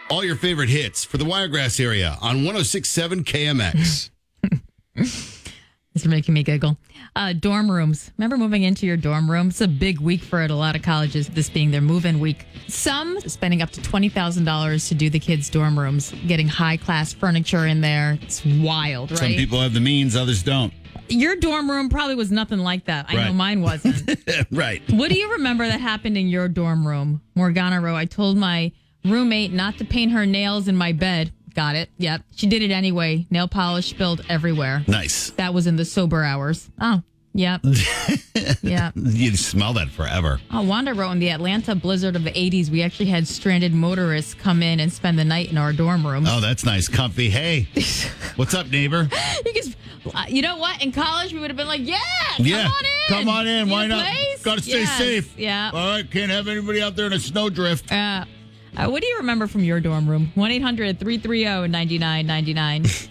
All your favorite hits for the Wiregrass area on 106.7 KMX. This is making me giggle. Dorm rooms. Remember moving into your dorm room? It's a big week for a lot of colleges, this being their move-in week. Some spending up to $20,000 to do the kids' dorm rooms, getting high-class furniture in there. It's wild, right? Some people have the means, others don't. Your dorm room probably was nothing like that. I know Right. mine wasn't. Right. What do you remember that happened in your dorm room? Morgana Rowe, I told my roommate not to paint her nails in my bed. Got it. Yep. She did it anyway. Nail polish spilled everywhere. Nice. That was in the sober hours. Oh, yep. Yep. You smell that forever. Oh, Wanda wrote, in the Atlanta blizzard of the 80s, we actually had stranded motorists come in and spend the night in our dorm room. Oh, that's nice. Comfy. Hey, what's up, neighbor? You know what? In college, we would have been like, yeah, Come on in. Need Why a not? place? Got to stay Yes. safe. Yeah. All right. Can't have anybody out there in a snowdrift. What do you remember from your dorm room? 1-800-330-9999.